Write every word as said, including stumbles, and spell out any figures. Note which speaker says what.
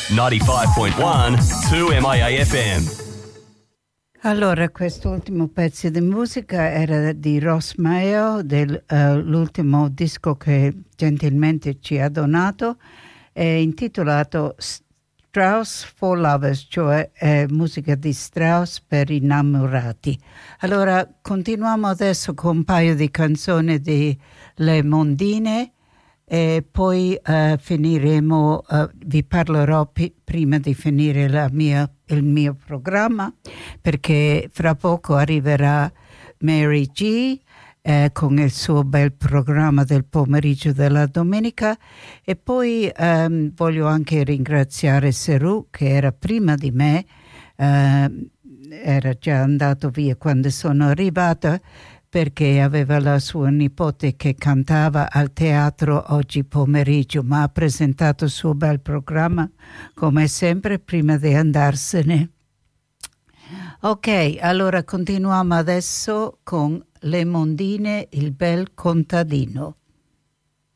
Speaker 1: ninety-five point one, two M I A F M.
Speaker 2: Allora, quest'ultimo pezzo di musica era di Ross Mayo, dell'ultimo uh, disco che gentilmente ci ha donato, è intitolato Strauss for Lovers, cioè eh, musica di Strauss per innamorati. Allora, continuiamo adesso con un paio di canzoni di Le Mondine e poi uh, finiremo, uh, vi parlerò p- prima di finire la mia, il mio programma, perché fra poco arriverà Mary G eh, con il suo bel programma del pomeriggio della domenica, e poi um, voglio anche ringraziare Seru che era prima di me, uh, era già andato via quando sono arrivata, perché aveva la sua nipote che cantava al teatro oggi pomeriggio, ma ha presentato il suo bel programma come sempre prima di andarsene. Ok, allora continuiamo adesso con Le Mondine, il bel contadino.